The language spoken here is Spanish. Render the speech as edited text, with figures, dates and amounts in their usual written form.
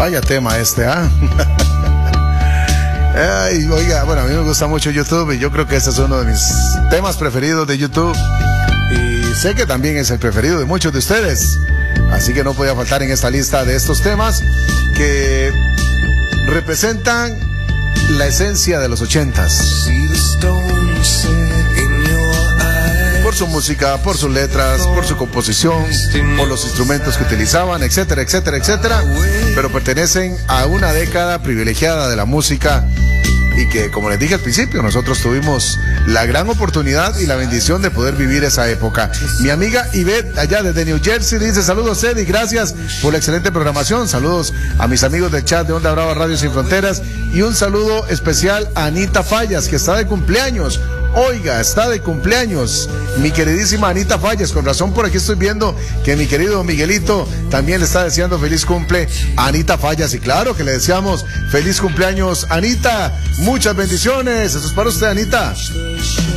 Vaya tema este, ¿ah? Ay, oiga, bueno, a mí me gusta mucho YouTube y yo creo que este es uno de mis temas preferidos de YouTube. Y sé que también es el preferido de muchos de ustedes. Así que no podía faltar en esta lista de estos temas que representan la esencia de los 80s. Por su música, por sus letras, por su composición, por los instrumentos que utilizaban, etcétera, etcétera, etcétera. Pero pertenecen a una década privilegiada de la música y que, como les dije al principio, nosotros tuvimos la gran oportunidad y la bendición de poder vivir esa época. Mi amiga Ivette, allá desde New Jersey, dice: saludos, Eddie, gracias por la excelente programación. Saludos a mis amigos del chat de Onda Brava Radio Sin Fronteras y un saludo especial a Anita Fallas, que está de cumpleaños. Oiga, está de cumpleaños mi queridísima Anita Fallas. Con razón por aquí estoy viendo que mi querido Miguelito también le está deseando feliz cumple a Anita Fallas. Y claro que le deseamos feliz cumpleaños, Anita. Muchas bendiciones. Eso es para usted, Anita.